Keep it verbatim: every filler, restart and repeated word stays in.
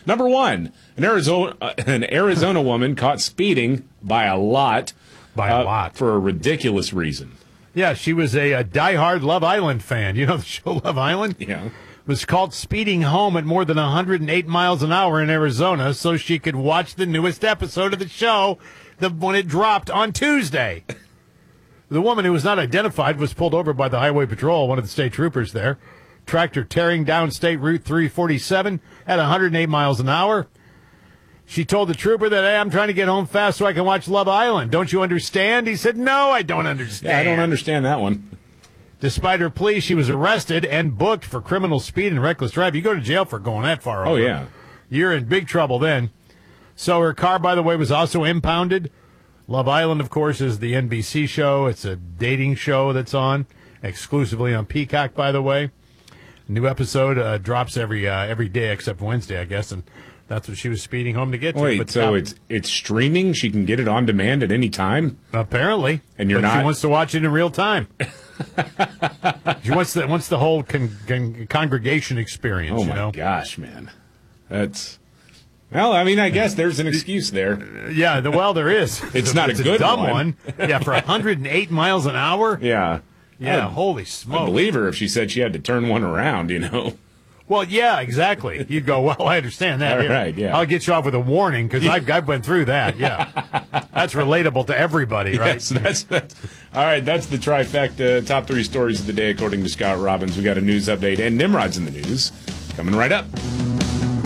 Number one, an Arizona uh, an Arizona woman caught speeding by a lot. By a uh, lot. For a ridiculous reason. Yeah, she was a, a diehard Love Island fan. You know the show Love Island? Yeah. It was called speeding home at more than one hundred eight miles an hour in Arizona so she could watch the newest episode of the show the, when it dropped on Tuesday. The woman, who was not identified, was pulled over by the Highway Patrol, one of the state troopers there. Tractor tearing down State Route three forty-seven at one hundred eight miles an hour. She told the trooper that, hey, I'm trying to get home fast so I can watch Love Island. Don't you understand? He said, no, I don't understand. Yeah, I don't understand that one. Despite her plea, she was arrested and booked for criminal speed and reckless drive. You go to jail for going that far over. Oh, yeah. You're in big trouble then. So her car, by the way, was also impounded. Love Island, of course, is the N B C show. It's a dating show that's on, exclusively on Peacock, by the way. New episode uh, drops every uh, every day except Wednesday, I guess, and that's what she was speeding home to get to. Wait, but so now, it's it's streaming? She can get it on demand at any time? apparently. And you're but not- She wants to watch it in real time. She wants the wants the whole con- con- congregation experience. Oh, you my know? gosh, man. That's... Well, I mean, I guess there's an excuse there. Yeah, the, well, there is. It's not a it's good dumb one. one. Yeah, for one hundred eight miles an hour. Yeah. Yeah, I'd- holy I'd smoke. believe her if she said she had to turn one around, you know. Well, yeah, exactly. You'd go, well, I understand that. All yeah. right, yeah. I'll get you off with a warning because I've, I've went through that. Yeah, that's relatable to everybody, right? Yes, that's, that's all right. That's the trifecta. Top three stories of the day, according to Scott Robbins. We got a news update and Nimrod's in the news coming right up.